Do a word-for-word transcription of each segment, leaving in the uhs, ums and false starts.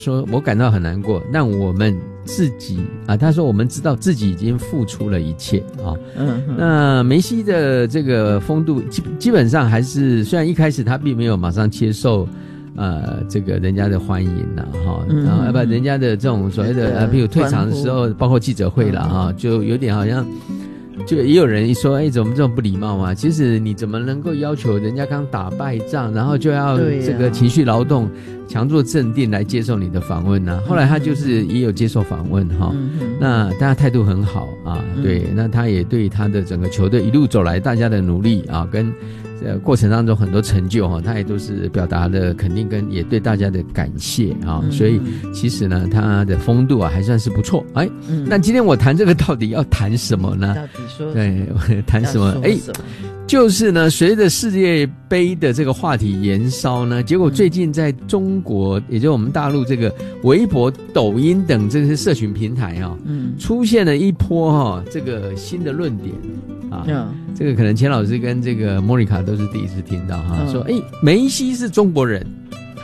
说我感到很难过，但我们自己啊，他说我们知道自己已经付出了一切啊。嗯，那梅西的这个风度基基本上还是，虽然一开始他并没有马上接受呃这个人家的欢迎呐，哈，然后要不然人家的这种所谓的呃，譬如退场的时候，包括记者会啦哈，就有点好像。就也有人说，哎，怎么这么不礼貌啊？其实你怎么能够要求人家刚打败仗，然后就要这个情绪劳动、强作镇定来接受你的访问呢、啊？后来他就是也有接受访问哈，嗯、那大家态度很好啊，对，那他也对他的整个球队一路走来大家的努力啊，跟呃过程当中很多成就哈，他也都是表达了肯定跟也对大家的感谢啊，所以其实呢，他的风度啊还算是不错。哎，嗯、那今天我谈这个到底要谈什么呢？ 到底说对，谈什么？哎，就是呢，随着世界杯的这个话题延烧呢，结果最近在中国，也就是我们大陆这个微博、抖音等这些社群平台啊、哦，嗯，出现了一波哈、哦、这个新的论点啊，嗯、这个可能钱老师跟这个莫妮卡都是第一次听到哈，嗯、说哎，梅西是中国人，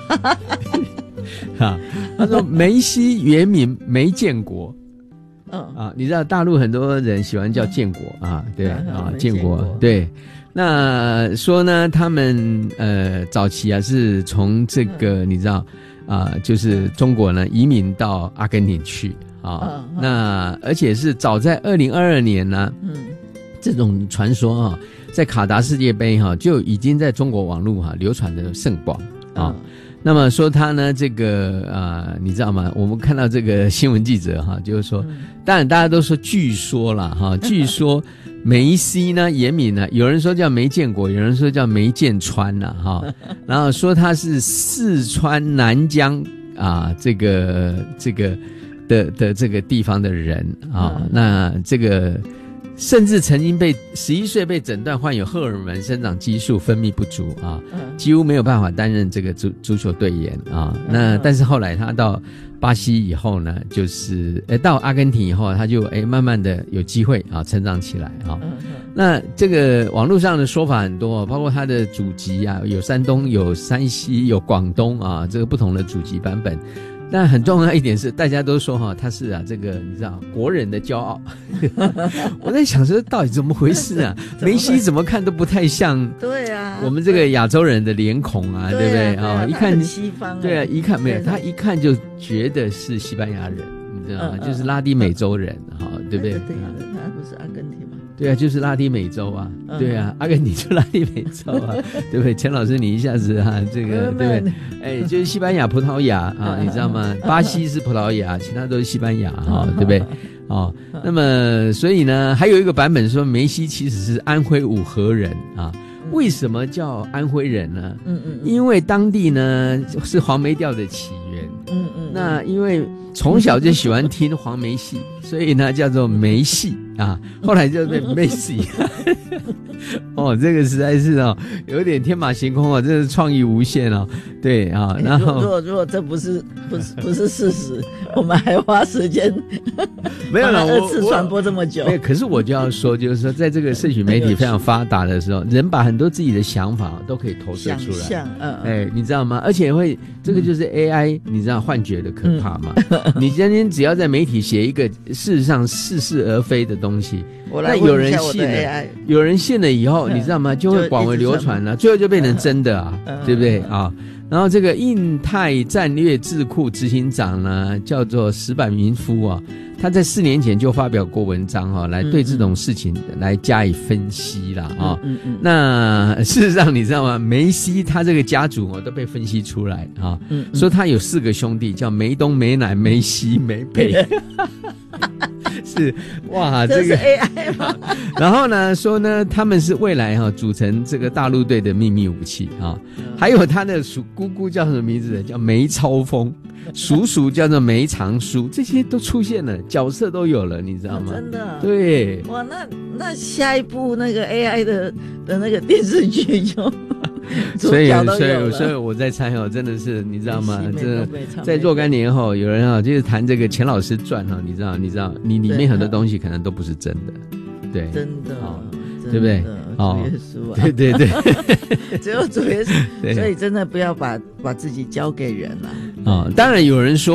哈，他说梅西原名梅建国。嗯啊，你知道大陆很多人喜欢叫建国啊，对啊，建国对。那说呢，他们呃早期啊是从这个你知道啊、呃，就是中国呢移民到阿根廷去啊。那而且是早在二零二二年呢，嗯，这种传说啊，在卡达世界杯哈、啊、就已经在中国网络哈、啊、流传的甚广啊。那么说他呢，这个啊、呃，你知道吗？我们看到这个新闻记者哈，就是说，当然大家都说据说啦哈，据说梅西呢原名呢，有人说叫梅建国，有人说叫梅建川呐哈，然后说他是四川南江啊这个这个的的这个地方的人啊，那这个。甚至曾经被十一岁被诊断患有荷尔蒙生长激素分泌不足啊，几乎没有办法担任这个足足球队员啊。那但是后来他到巴西以后呢，就是呃到阿根廷以后，他就哎慢慢的有机会啊成长起来啊。那这个网络上的说法很多，包括他的祖籍啊，有山东、有山西、有广东啊，这个不同的祖籍版本。但很重要一点是，大家都说哈，他是啊，这个你知道国人的骄傲。我在想说，到底怎么回事啊？梅西怎么看都不太像， 对啊， 我们这个亚洲人的脸孔啊，对不对啊？一看西方， 对啊，一看没有，他一看就觉得是西班牙人，你知道吗？就是拉丁美洲人，哈，对不对？ 对啊，他不是阿根廷吗？ 对啊，就是拉丁美洲啊，嗯、对啊，阿根廷就拉丁美洲啊，对不对？钱老师，你一下子哈、啊，这个对不对？哎，就是西班牙、葡萄牙啊，你知道吗？巴西是葡萄牙，其他都是西班牙哈、啊，对不对？哦，那么所以呢，还有一个版本说梅西其实是安徽五河人啊。为什么叫安徽人呢？嗯嗯，因为当地呢是黄梅调的起源。嗯嗯，那因为从小就喜欢听黄梅戏，所以呢叫做梅戏啊，后来就被梅戏。哦，这个实在是哦，有点天马行空哦，真是创意无限哦。对啊， 欸、 然后如果如果这不是不是不是事实，我们还花时间没有了二次传播这么久。 可是我就要说，就是说，在这个社群媒体非常发达的时候，人把很多自己的想法都可以投射出来。 想嗯， 哎，你知道吗？而且会这个就是 A I，、嗯、你知道幻觉的可怕吗？嗯、你今天只要在媒体写一个事实上似是而非的东西。那有人信了，有人信了以后，嗯、你知道吗？就会广为流传了，最后就变成真的啊，嗯、对不对啊？然后这个印太战略智库执行长呢，叫做石坂明夫啊，他在四年前就发表过文章哈、啊，来对这种事情来加以分析啦啊。嗯嗯嗯、那事实上你知道吗？梅西他这个家族哦都被分析出来啊，嗯嗯、说他有四个兄弟，叫梅东、梅南、梅西、梅北。是哇，这个这是 A I 吗？ 然后呢，说呢，他们是未来哈、啊、组成这个大陆队的秘密武器啊。嗯、还有他的叔姑姑叫什么名字？叫梅超风，叔叔叫做梅长苏，这些都出现了，角色都有了，你知道吗？ 哦、真的， 对。 哇，那那下一部那个 A I 的的那个电视剧就。 所以，所以，所以我在猜哦，真的是你知道吗？这在若干年后，有人啊，就是谈这个钱老师传哈，你知道，你知道，你里面很多东西可能都不是真的，对， 真的， 哦、 对不对？ 主耶稣啊， 对对对， 只有主耶稣，所以真的不要把把自己交给人了。 哦，当然有人说。